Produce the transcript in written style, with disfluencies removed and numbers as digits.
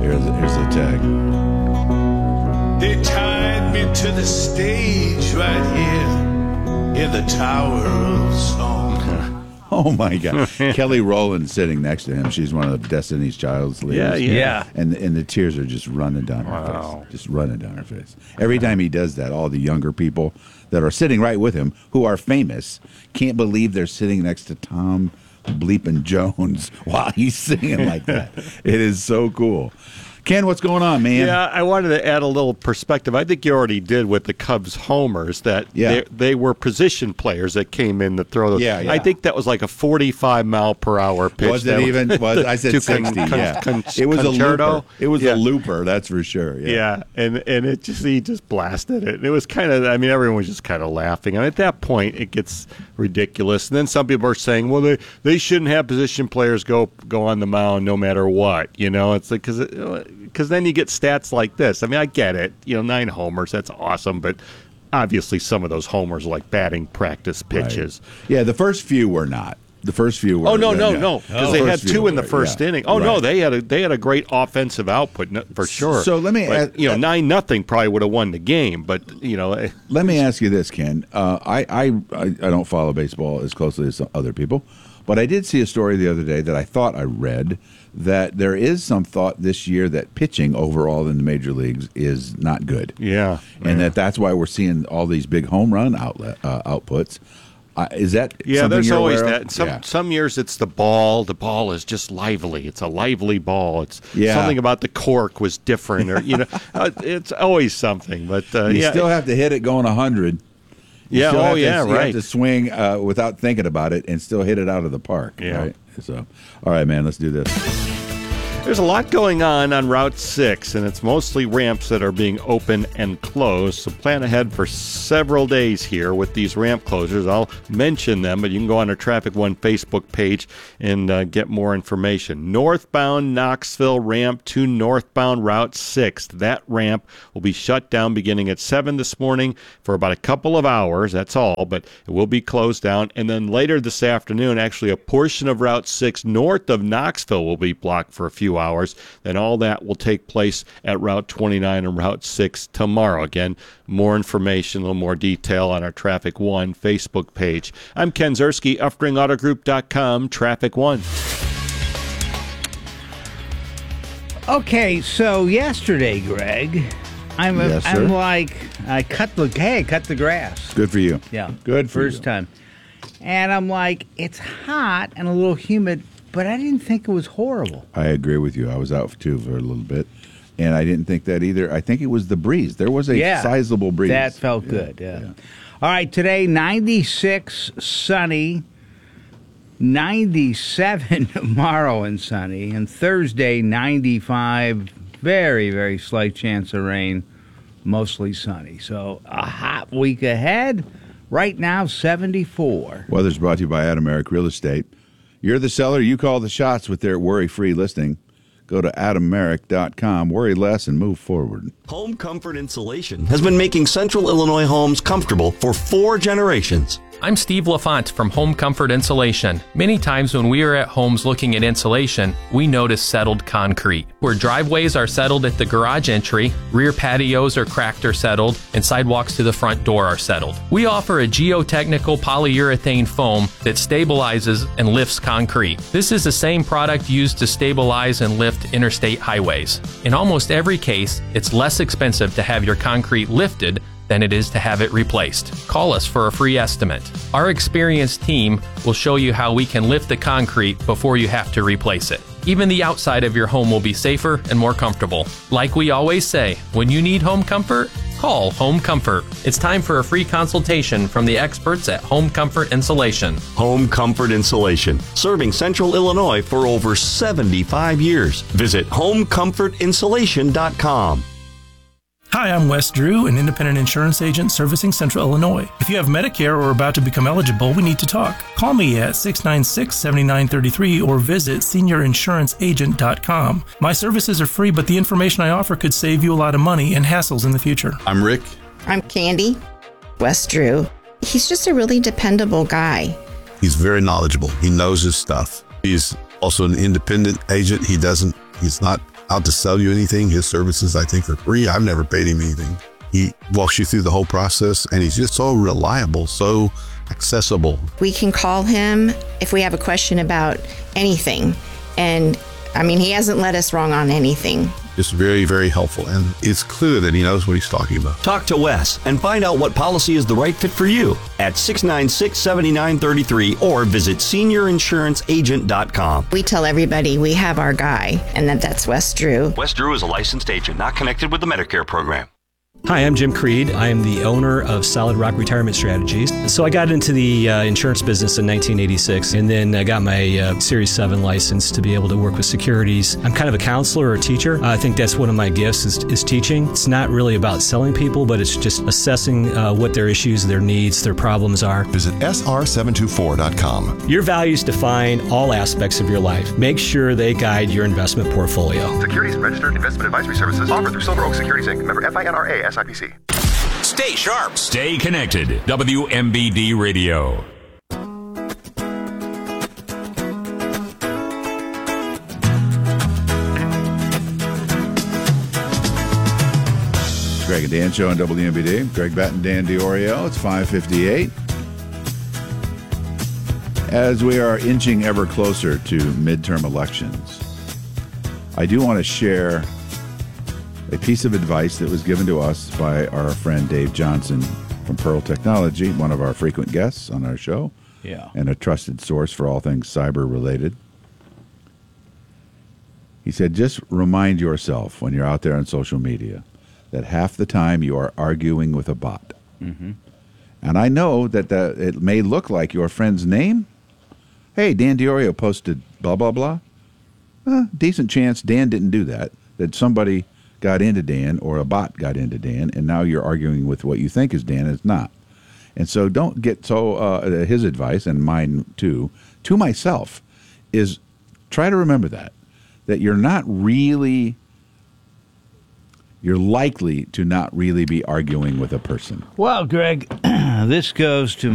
Here's the tag. They tied me to the stage right here in the Tower of Song. Oh, my God. Kelly Rowland sitting next to him. She's one of Destiny's Child's leaders. Yeah. And the tears are just running down her face. Just running down her face. Every time he does that, all the younger people that are sitting right with him, who are famous, can't believe they're sitting next to Tom Bleepin' Jones while he's singing like that. It is so cool. Ken, what's going on, man? Yeah, I wanted to add a little perspective. I think you already did with the Cubs homers that they were position players that came in to throw those. Yeah. I think that was like a 45-mile-per-hour pitch. Was it even? I said 60. It was Concerto. a looper. It was a looper, that's for sure. Yeah, and he just blasted it. It was kind of, everyone was just kind of laughing. And at that point, it gets ridiculous. And then some people are saying, well, they shouldn't have position players go on the mound no matter what. It's like, because then you get stats like this. I get it. 9 homers, that's awesome. But obviously some of those homers are like batting practice pitches. Right. Yeah, the first few were not. The first few were. Oh, no. Because they had 2 in the first inning. Oh, no, they had a great offensive output, for sure. So let me ask, 9-0 probably would have won the game. But, Let me ask you this, Ken. I don't follow baseball as closely as some other people. But I did see a story the other day that I thought I read that there is some thought this year that pitching overall in the major leagues is not good. Yeah. And that's why we're seeing all these big home run outputs. Is that something there's you're always aware that. of? Some years it's the ball. The ball is just lively. It's a lively ball. It's something about the cork was different, or it's always something. But you still have to hit it going 100. You right. You have to swing without thinking about it and still hit it out of the park. Yeah. Right? So, all right, man, let's do this. There's a lot going on Route 6, and it's mostly ramps that are being open and closed. So plan ahead for several days here with these ramp closures. I'll mention them, but you can go on our Traffic One Facebook page and get more information. Northbound Knoxville ramp to northbound Route 6. That ramp will be shut down beginning at 7 this morning for about a couple of hours. That's all, but it will be closed down. And then later this afternoon, actually a portion of Route 6 north of Knoxville will be blocked for a few hours. Then all that will take place at Route 29 and Route 6 tomorrow. Again, more information, a little more detail on our Traffic One Facebook page. I'm Ken Ziersky, UffringAutoGroup.com, Traffic One. Okay, so yesterday, Greg, I'm like, I cut the grass. Good for you. Yeah, good for first time. And I'm like, it's hot and a little humid, but I didn't think it was horrible. I agree with you. I was out too for a little bit, and I didn't think that either. I think it was the breeze. There was a sizable breeze. That felt good. Yeah. All right, today 96 sunny, 97 tomorrow and sunny, and Thursday 95, very, very slight chance of rain, mostly sunny. So a hot week ahead. Right now 74. Weather's brought to you by Adam Merrick Real Estate. You're the seller. You call the shots with their worry-free listing. Go to adammerrick.com. Worry less and move forward. Home Comfort Insulation has been making Central Illinois homes comfortable for 4 generations. I'm Steve LaFont from Home Comfort Insulation. Many times when we are at homes looking at insulation, we notice settled concrete. Where driveways are settled at the garage entry, rear patios are cracked or settled, and sidewalks to the front door are settled. We offer a geotechnical polyurethane foam that stabilizes and lifts concrete. This is the same product used to stabilize and lift interstate highways. In almost every case, it's less expensive to have your concrete lifted than it is to have it replaced. Call us for a free estimate. Our experienced team will show you how we can lift the concrete before you have to replace it. Even the outside of your home will be safer and more comfortable. Like we always say, when you need home comfort, call Home Comfort. It's time for a free consultation from the experts at Home Comfort Insulation. Home Comfort Insulation, serving Central Illinois for over 75 years. Visit homecomfortinsulation.com. Hi, I'm Wes Drew, an independent insurance agent servicing Central Illinois. If you have Medicare or are about to become eligible, we need to talk. Call me at 696-7933 or visit seniorinsuranceagent.com. My services are free, but the information I offer could save you a lot of money and hassles in the future. I'm Rick. I'm Candy. Wes Drew. He's just a really dependable guy. He's very knowledgeable. He knows his stuff. He's also an independent agent. He's not out to sell you anything. His services, I think, are free. I've never paid him anything. He walks you through the whole process, and he's just so reliable, so accessible. We can call him if we have a question about anything. And I mean, he hasn't led us wrong on anything. Just very, very helpful. And it's clear that he knows what he's talking about. Talk to Wes and find out what policy is the right fit for you at 696-7933 or visit seniorinsuranceagent.com. We tell everybody we have our guy, and that's Wes Drew. Wes Drew is a licensed agent not connected with the Medicare program. Hi, I'm Jim Creed. I am the owner of Solid Rock Retirement Strategies. So I got into the insurance business in 1986, and then I got my Series 7 license to be able to work with securities. I'm kind of a counselor or a teacher. I think that's one of my gifts is teaching. It's not really about selling people, but it's just assessing what their issues, their needs, their problems are. Visit sr724.com. Your values define all aspects of your life. Make sure they guide your investment portfolio. Securities and registered investment advisory services offered through Silver Oak Securities Inc. Member FINRA SIPC. Stay sharp. Stay connected. WMBD Radio. Greg and Dan Show on WMBD. Greg Batten, Dan DiOrio. It's 5:58. As we are inching ever closer to midterm elections, I do want to share a piece of advice that was given to us by our friend Dave Johnson from Pearl Technology, one of our frequent guests on our show, and a trusted source for all things cyber related. He said, just remind yourself when you're out there on social media that half the time you are arguing with a bot. Mm-hmm. And I know that it may look like your friend's name. Hey, Dan DiOrio posted blah, blah, blah. Decent chance Dan didn't do that, that somebody got into Dan or a bot got into Dan, and now you're arguing with what you think is Dan, it's not. And so don't get so, his advice, and mine too, to myself, is try to remember that you're likely to not really be arguing with a person. Well, Greg, this goes to